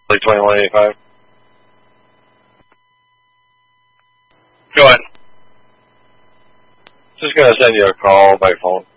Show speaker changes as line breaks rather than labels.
Like 2185.
Go ahead.
Just gonna send you a call by phone.